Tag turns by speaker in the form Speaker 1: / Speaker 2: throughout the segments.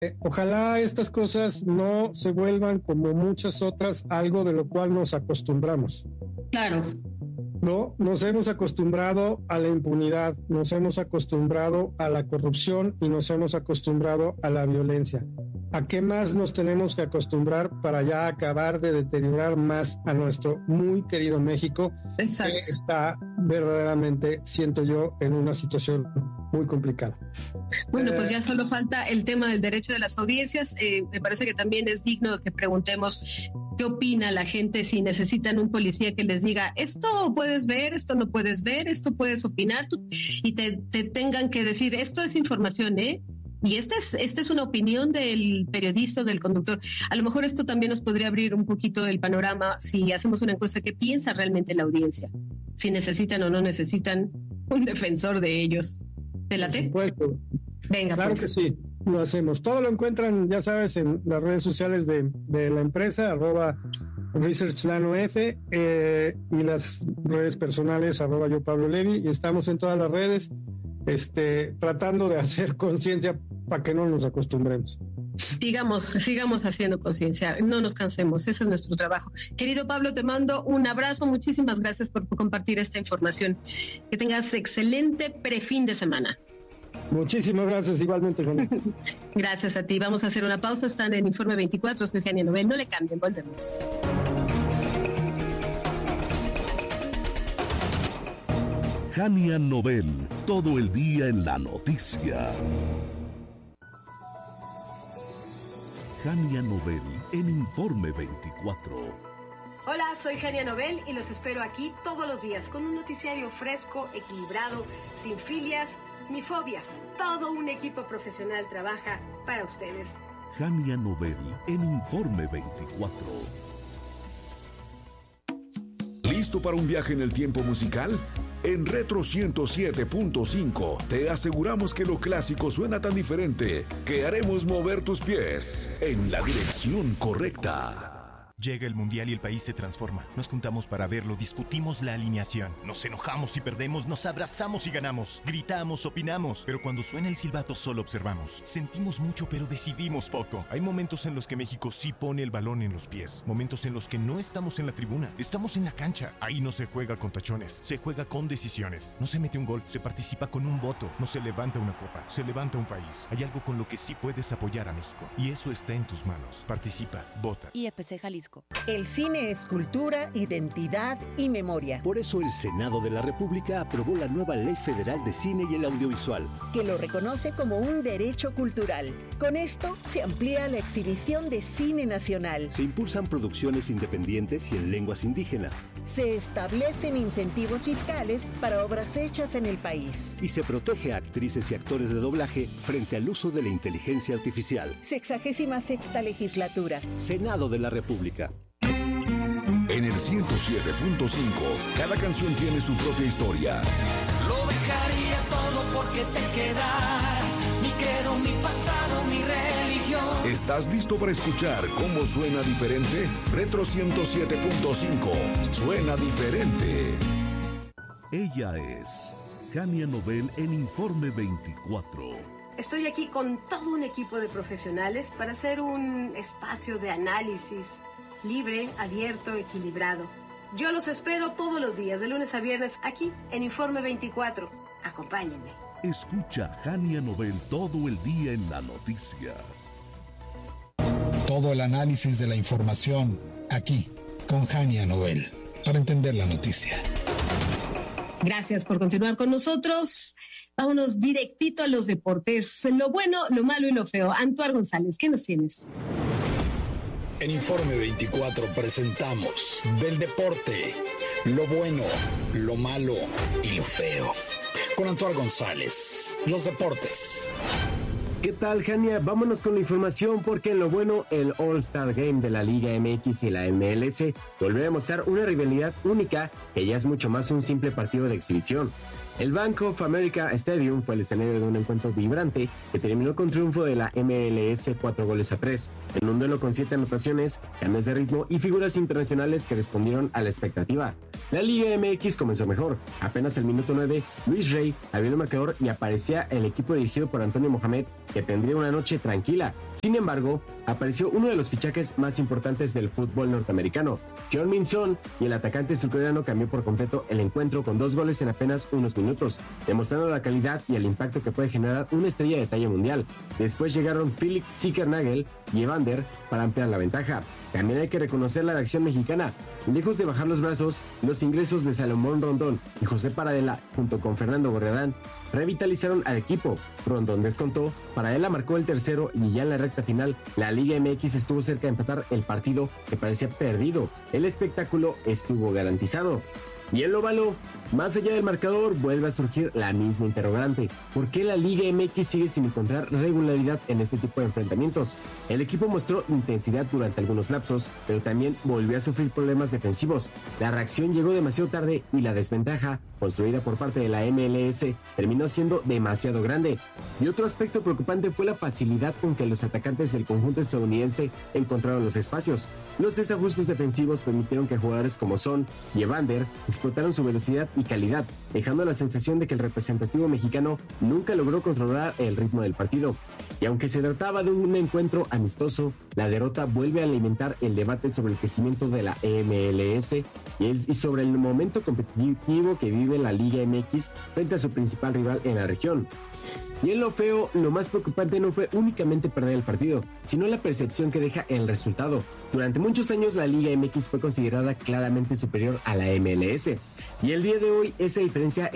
Speaker 1: Ojalá estas cosas no se vuelvan como muchas otras, algo de lo cual nos acostumbramos.
Speaker 2: Claro.
Speaker 1: No, nos hemos acostumbrado a la impunidad, nos hemos acostumbrado a la corrupción y nos hemos acostumbrado a la violencia. ¿A qué más nos tenemos que acostumbrar para ya acabar de deteriorar más a nuestro muy querido México?
Speaker 2: Exacto.
Speaker 1: Que está verdaderamente, siento yo, en una situación muy complicada.
Speaker 2: Bueno, pues ya solo falta el tema del derecho de las audiencias. Me parece que también es digno que preguntemos qué opina la gente si necesitan un policía que les diga esto puedes ver, esto no puedes ver, esto puedes opinar y te tengan que decir esto es información, y esta es una opinión del periodista o del conductor. A lo mejor esto también nos podría abrir un poquito el panorama si hacemos una encuesta. ¿Qué piensa realmente la audiencia? Si necesitan o no necesitan un defensor de ellos. ¿Te late?
Speaker 1: Por supuesto.
Speaker 2: Venga,
Speaker 1: claro
Speaker 2: pues.
Speaker 1: que sí, lo hacemos. Todo lo encuentran, ya sabes, en las redes sociales de la empresa, @ResearchNanoF, y las redes personales, @yo Pablo Levi, y estamos en todas las redes, tratando de hacer conciencia para que no nos acostumbremos.
Speaker 2: Sigamos haciendo conciencia, no nos cansemos, ese es nuestro trabajo. Querido Pablo, te mando un abrazo, muchísimas gracias por compartir esta información. Que tengas excelente prefin de semana.
Speaker 1: Muchísimas gracias, igualmente, Juan.
Speaker 2: Gracias a ti. Vamos a hacer una pausa. Están en Informe 24. Soy Jania Nobel. No le cambien, volvemos.
Speaker 3: Jania Nobel, todo el día en la noticia. Jania Nobel en Informe 24.
Speaker 4: Hola, soy Jania Nobel y los espero aquí todos los días con un noticiario fresco, equilibrado, sin filias ni fobias. Todo un equipo profesional trabaja para ustedes.
Speaker 3: Jania Nobel en Informe 24.
Speaker 5: ¿Listo para un viaje en el tiempo musical? En Retro 107.5 te aseguramos que lo clásico suena tan diferente que haremos mover tus pies en la dirección correcta.
Speaker 6: Llega el Mundial y el país se transforma. Nos juntamos para verlo, discutimos la alineación. Nos enojamos y perdemos, nos abrazamos y ganamos. Gritamos, opinamos. Pero cuando suena el silbato solo observamos. Sentimos mucho pero decidimos poco. Hay momentos en los que México sí pone el balón en los pies. Momentos en los que no estamos en la tribuna. Estamos en la cancha. Ahí no se juega con tachones. Se juega con decisiones. No se mete un gol, se participa con un voto. No se levanta una copa, se levanta un país. Hay algo con lo que sí puedes apoyar a México. Y eso está en tus manos. Participa, vota.
Speaker 7: IEPC Jalisco.
Speaker 8: El cine es cultura, identidad y memoria.
Speaker 9: Por eso el Senado de la República aprobó la nueva Ley Federal de Cine y el Audiovisual,
Speaker 8: que lo reconoce como un derecho cultural. Con esto se amplía la exhibición de cine nacional.
Speaker 9: Se impulsan producciones independientes y en lenguas indígenas.
Speaker 8: Se establecen incentivos fiscales para obras hechas en el país.
Speaker 9: Y se protege a actrices y actores de doblaje frente al uso de la inteligencia artificial.
Speaker 8: 66ª legislatura.
Speaker 9: Senado de la República.
Speaker 5: En el 107.5, cada canción tiene su propia historia.
Speaker 10: Lo dejaría todo porque te quedaras. Mi credo, mi pasado, mi religión.
Speaker 5: ¿Estás listo para escuchar cómo suena diferente? Retro 107.5. Suena diferente.
Speaker 3: Ella es Jania Nobel en Informe 24.
Speaker 4: Estoy aquí con todo un equipo de profesionales para hacer un espacio de análisis libre, abierto, equilibrado. Yo los espero todos los días, de lunes a viernes, aquí en Informe 24. Acompáñenme.
Speaker 3: Escucha Jania Nobel todo el día en la noticia.
Speaker 11: Todo el análisis de la información, aquí, con Jania Nobel, para entender la noticia.
Speaker 2: Gracias por continuar con nosotros. Vámonos directito a los deportes. Lo bueno, lo malo y lo feo. Antuar González, ¿qué nos tienes?
Speaker 12: En Informe 24 presentamos del deporte, lo bueno, lo malo y lo feo. Con Antuar González, los deportes.
Speaker 13: ¿Qué tal, Jania? Vámonos con la información porque en lo bueno, el All-Star Game de la Liga MX y la MLS volvió a mostrar una rivalidad única que ya es mucho más un simple partido de exhibición. El Bank of America Stadium fue el escenario de un encuentro vibrante que terminó con triunfo de la MLS 4-3, en un duelo con 7 anotaciones, cambios de ritmo y figuras internacionales que respondieron a la expectativa. La Liga MX comenzó mejor. Apenas el minuto 9, Luis Rey abrió el marcador y aparecía el equipo dirigido por Antonio Mohamed, que tendría una noche tranquila. Sin embargo, apareció uno de los fichajes más importantes del fútbol norteamericano, Heung-min Son, y el atacante surcoreano cambió por completo el encuentro con 2 goles en apenas unos minutos, demostrando la calidad y el impacto que puede generar una estrella de talla mundial. Después llegaron Felix Zickernagel y Evander para ampliar la ventaja. También hay que reconocer la reacción mexicana. Lejos de bajar los brazos, los ingresos de Salomón Rondón y José Paradela, junto con Fernando Gorriarán, revitalizaron al equipo. Rondón descontó, Paradela marcó el tercero y ya en la recta final, la Liga MX estuvo cerca de empatar el partido que parecía perdido. El espectáculo estuvo garantizado. Y en lo malo, más allá del marcador, vuelve a surgir la misma interrogante. ¿Por qué la Liga MX sigue sin encontrar regularidad en este tipo de enfrentamientos? El equipo mostró intensidad durante algunos lapsos, pero también volvió a sufrir problemas defensivos. La reacción llegó demasiado tarde y la desventaja, construida por parte de la MLS, terminó siendo demasiado grande. Y otro aspecto preocupante fue la facilidad con que los atacantes del conjunto estadounidense encontraron los espacios. Los desajustes defensivos permitieron que jugadores como Son y Evander explotaron su velocidad y calidad, dejando la sensación de que el representativo mexicano nunca logró controlar el ritmo del partido. Y aunque se trataba de un encuentro amistoso, la derrota vuelve a alimentar el debate sobre el crecimiento de la MLS y sobre el momento competitivo que vive la Liga MX frente a su principal rival en la región. Y en lo feo, lo más preocupante no fue únicamente perder el partido, sino la percepción que deja el resultado. Durante muchos años la Liga MX fue considerada claramente superior a la MLS, y el día de hoy esa diferencia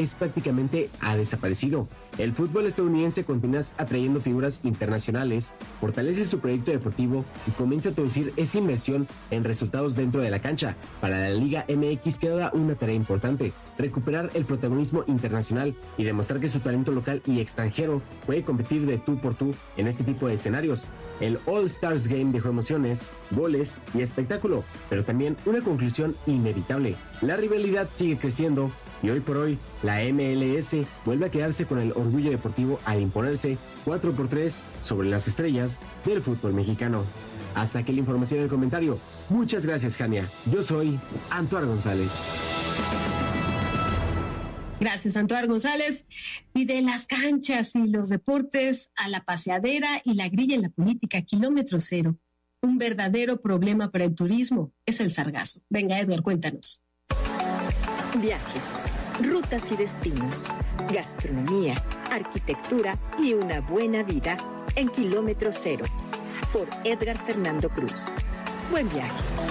Speaker 13: ha desaparecido. El fútbol estadounidense continúa atrayendo figuras internacionales, fortalece su proyecto deportivo y comienza a traducir esa inversión en resultados dentro de la cancha. Para la Liga MX queda una tarea importante: recuperar el protagonismo internacional y demostrar que su talento local y extranjero puede competir de tú por tú en este tipo de escenarios. El All Stars Game dejó emociones, goles y espectáculo, pero también una conclusión inevitable: la rivalidad sigue creciendo y hoy por hoy la MLS vuelve a quedarse con el orgullo deportivo al imponerse 4-3 sobre las estrellas del fútbol mexicano. Hasta aquí la información del comentario. Muchas gracias, Jania. Yo soy Antoine González.
Speaker 2: Gracias, Antoine González. Y de las canchas y los deportes a la paseadera y la grilla en la política, kilómetro cero. Un verdadero problema para el turismo es el sargazo. Venga, Edgar, cuéntanos.
Speaker 8: Viajes, rutas y destinos, gastronomía, arquitectura y una buena vida en kilómetro cero. Por Edgar Fernando Cruz. Buen viaje.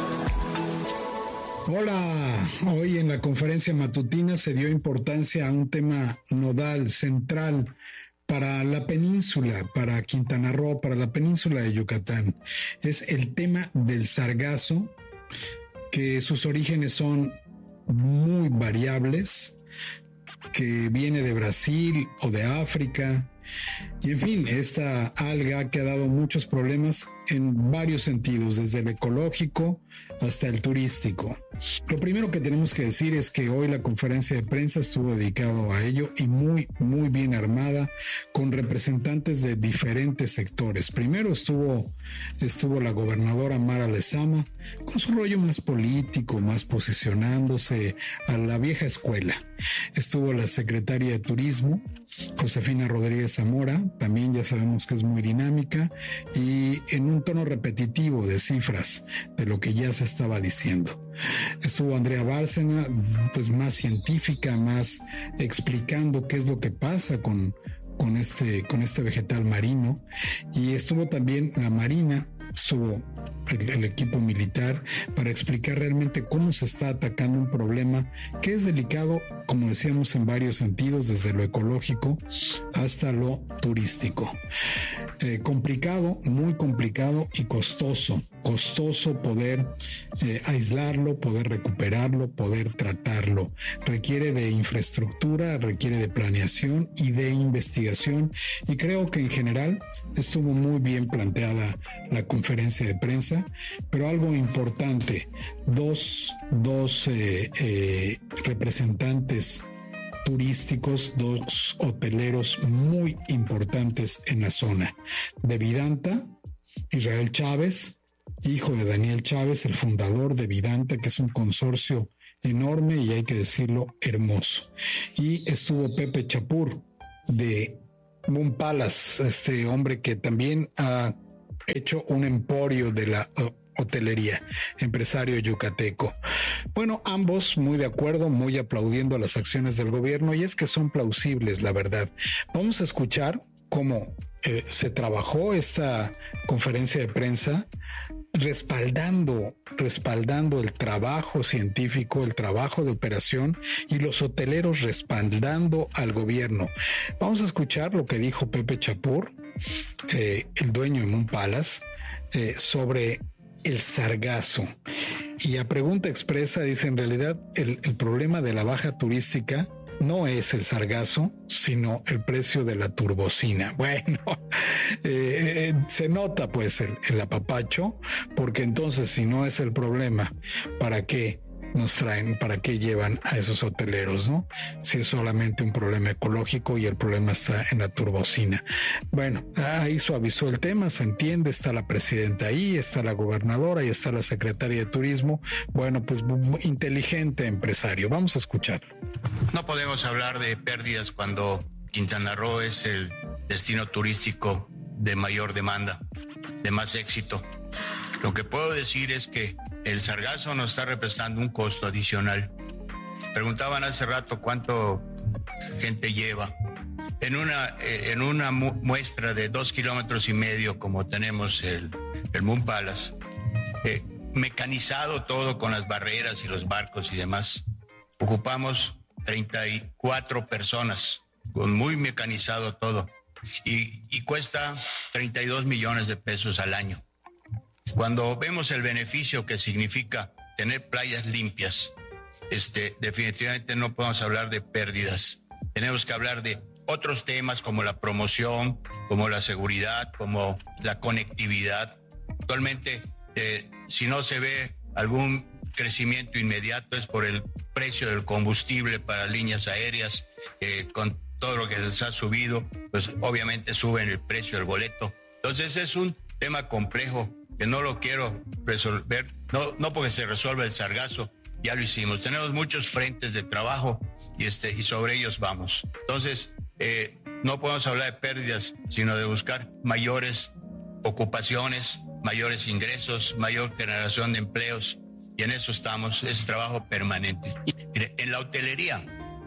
Speaker 11: Hola, hoy en la conferencia matutina se dio importancia a un tema nodal, central, para la península, para Quintana Roo, para la península de Yucatán. Es el tema del sargazo, que sus orígenes son muy variables, que viene de Brasil o de África. Y en fin, esta alga que ha dado muchos problemas en varios sentidos, desde el ecológico hasta el turístico. Lo primero que tenemos que decir es que hoy la conferencia de prensa estuvo dedicado a ello y muy bien armada, con representantes de diferentes sectores. Primero estuvo la gobernadora Mara Lezama, con su rollo más político, más posicionándose a la vieja escuela. Estuvo la secretaria de Turismo, Josefina Rodríguez Zamora, también ya sabemos que es muy dinámica y en un tono repetitivo de cifras de lo que ya se estaba diciendo. Estuvo Andrea Bárcena, pues más científica, más explicando qué es lo que pasa con este vegetal marino, y estuvo también la Marina, estuvo el equipo militar para explicar realmente cómo se está atacando un problema que es delicado, como decíamos, en varios sentidos, desde lo ecológico hasta lo turístico. Complicado, muy complicado y costoso poder aislarlo, poder recuperarlo, poder tratarlo. Requiere de infraestructura, requiere de planeación y de investigación, y creo que en general estuvo muy bien planteada la conferencia de prensa, pero algo importante, dos representantes turísticos, 2 hoteleros muy importantes en la zona. De Vidanta, Israel Chávez, hijo de Daniel Chávez, el fundador de Vidanta, que es un consorcio enorme y hay que decirlo, hermoso. Y estuvo Pepe Chapur de Moon Palace, este hombre que también ha hecho un emporio de la hotelería, empresario yucateco. Bueno, ambos muy de acuerdo, muy aplaudiendo las acciones del gobierno, y es que son plausibles, la verdad. Vamos a escuchar cómo se trabajó esta conferencia de prensa, respaldando el trabajo científico, el trabajo de operación, y los hoteleros respaldando al gobierno. Vamos a escuchar lo que dijo Pepe Chapur, el dueño de Moon Palace, sobre el sargazo. Y a pregunta expresa dice, en realidad el problema de la baja turística no es el sargazo, sino el precio de la turbocina. Bueno, se nota pues el apapacho, porque entonces si no es el problema, ¿para qué nos traen, para qué llevan a esos hoteleros, no? Si es solamente un problema ecológico y el problema está en la turbocina. Bueno, ahí suavizó el tema, se entiende, está la presidenta ahí, está la gobernadora y está la secretaria de turismo. Bueno, pues inteligente empresario. Vamos a escucharlo.
Speaker 7: No podemos hablar de pérdidas cuando Quintana Roo es el destino turístico de mayor demanda, de más éxito. Lo que puedo decir es que el sargazo nos está representando un costo adicional. Preguntaban hace rato cuánto gente lleva. En una muestra de 2,5 kilómetros como tenemos el Moon Palace, mecanizado todo con las barreras y los barcos y demás, ocupamos 34 personas, con muy mecanizado todo, y cuesta 32 millones de pesos al año. Cuando vemos el beneficio que significa tener playas limpias, definitivamente no podemos hablar de pérdidas. Tenemos que hablar de otros temas como la promoción, como la seguridad, como la conectividad. Actualmente, si no se ve algún crecimiento inmediato es por el precio del combustible para líneas aéreas, con todo lo que les ha subido, pues obviamente suben el precio del boleto. Entonces es un tema complejo que no lo quiero resolver, no porque se resuelva el sargazo, ya lo hicimos. Tenemos muchos frentes de trabajo y sobre ellos vamos. Entonces, no podemos hablar de pérdidas, sino de buscar mayores ocupaciones, mayores ingresos, mayor generación de empleos, y en eso estamos, es trabajo permanente. Mire, en la hotelería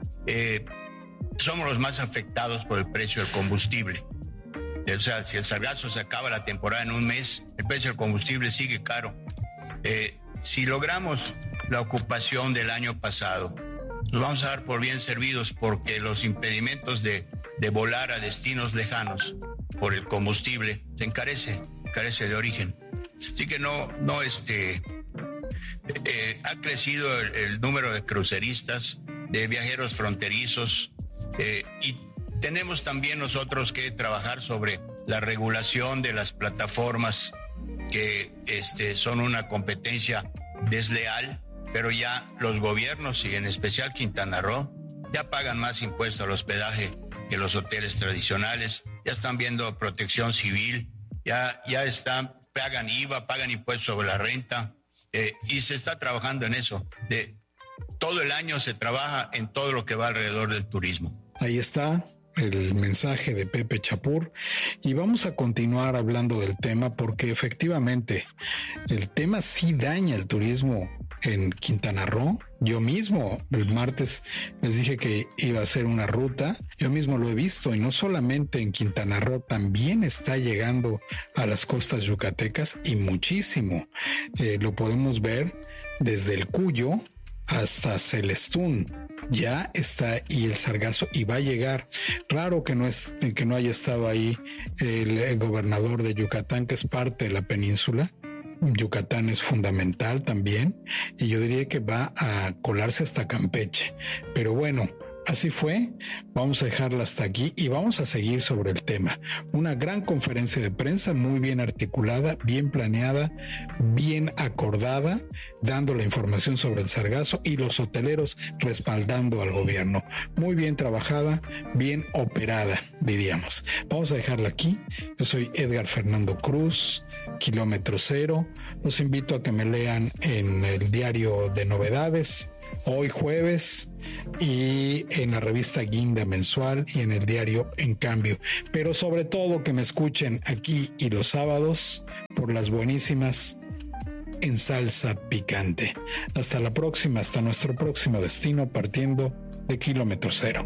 Speaker 7: somos los más afectados por el precio del combustible. O sea, si el sargazo se acaba la temporada en un mes, el precio del combustible sigue caro. Si logramos la ocupación del año pasado, nos vamos a dar por bien servidos, porque los impedimentos de volar a destinos lejanos por el combustible se encarece de origen. Así que ha crecido el número de cruceristas, de viajeros fronterizos, y tenemos también nosotros que trabajar sobre la regulación de las plataformas que son una competencia desleal, pero ya los gobiernos, y en especial Quintana Roo, ya pagan más impuesto al hospedaje que los hoteles tradicionales, ya están viendo protección civil, ya pagan IVA, pagan impuestos sobre la renta, y se está trabajando en eso. Todo el año se trabaja en todo lo que va alrededor del turismo.
Speaker 11: Ahí está el mensaje de Pepe Chapur, y vamos a continuar hablando del tema, porque efectivamente el tema sí daña el turismo en Quintana Roo. Yo mismo el martes les dije que iba a hacer una ruta, yo mismo lo he visto, y no solamente en Quintana Roo, también está llegando a las costas yucatecas, y muchísimo. Lo podemos ver desde el Cuyo hasta Celestún. Ya está, y el sargazo, y va a llegar. Raro que no haya estado ahí el gobernador de Yucatán, que es parte de la península. Yucatán es fundamental también, y yo diría que va a colarse hasta Campeche. Pero bueno, Así fue, vamos a dejarla hasta aquí y vamos a seguir sobre el tema. Una gran conferencia de prensa muy bien articulada, bien planeada, bien acordada, dando la información sobre el sargazo y los hoteleros respaldando al gobierno. Muy bien trabajada, bien operada, diríamos. Vamos a dejarla aquí. Yo soy Edgar Fernando Cruz, Kilómetro Cero. Los invito a que me lean en el diario de novedades, hoy jueves, y en la revista Guinda mensual y en el diario En Cambio, pero sobre todo que me escuchen aquí y los sábados por las buenísimas En Salsa Picante. Hasta la próxima, hasta nuestro próximo destino, partiendo de Kilómetro Cero.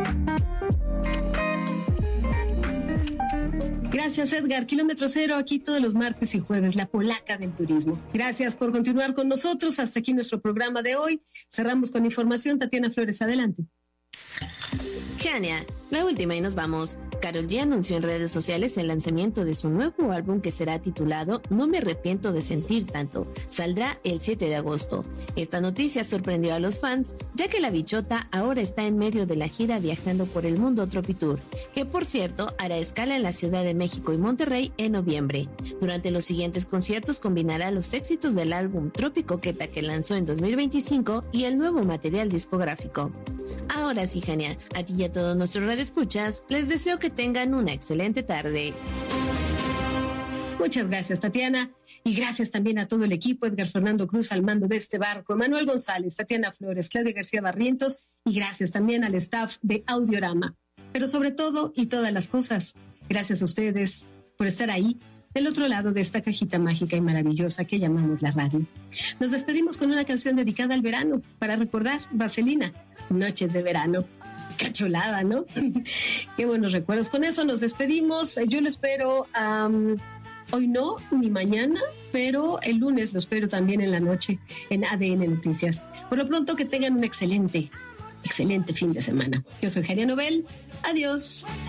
Speaker 2: Gracias, Edgar. Kilómetro Cero, aquí todos los martes y jueves, la polaca del turismo. Gracias por continuar con nosotros. Hasta aquí nuestro programa de hoy. Cerramos con información. Tatiana Flores, adelante.
Speaker 14: Jania, la última y nos vamos. Karol G anunció en redes sociales el lanzamiento de su nuevo álbum que será titulado No me arrepiento de sentir tanto. Saldrá el 7 de agosto. Esta noticia sorprendió a los fans, ya que la bichota ahora está en medio de la gira viajando por el mundo Tropitour, que por cierto hará escala en la Ciudad de México y Monterrey en noviembre. Durante los siguientes conciertos combinará los éxitos del álbum Tropicoqueta que lanzó en 2025 y el nuevo material discográfico. Ahora sí, Jania, a ti y a todos nuestros radioescuchas, les deseo que tengan una excelente tarde.
Speaker 2: Muchas gracias, Tatiana, y gracias también a todo el equipo, Edgar Fernando Cruz al mando de este barco, Manuel González, Tatiana Flores, Claudia García Barrientos, y gracias también al staff de Audiorama. Pero sobre todo y todas las cosas, gracias a ustedes por estar ahí, del otro lado de esta cajita mágica y maravillosa que llamamos la radio. Nos despedimos con una canción dedicada al verano, para recordar Vaselina, Noches de Verano. Cacholada, ¿no? Qué buenos recuerdos. Con eso nos despedimos. Yo lo espero hoy no, ni mañana, pero el lunes lo espero también en la noche en ADN Noticias. Por lo pronto, que tengan un excelente fin de semana. Yo soy Jania Nobel. Adiós.